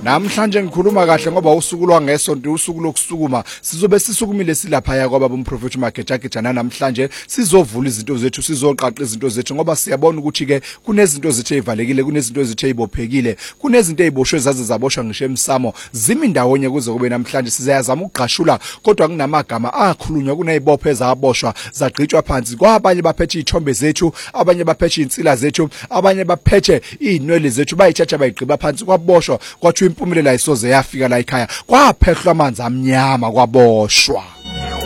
Namhlanje ngikhuluma kahle ngoba usuku lwangesonto usuku lokusukuma sizobe sisukumile silapha ya kwaba umProfet Maketshaketshana namhlanje sizovula izinto zethu sizoqaqa izinto zethu ngoba siyabona ukuthi ke kunezinto zethu ezivalekile kunezinto zethu ezibophekile kunezinto eziboshwe zaze zaboshwa ngisho emsamo zimi ndawonye kuze kube namhlanje sizayazama ukugqashula kodwa kunamagama akhulunywa kunezibopho ezaboshwa zagqitshwa phansi kwabanye baphethe izithombe zethu abanye baphethe insila zethu abanye baphethe inwele zethu bayithatha bayigqiba phansi kwaboshwa kwathi impumelelo ayisoze yafika la ekhaya kwaphehlwa amanzi amnyama kwaboshwa.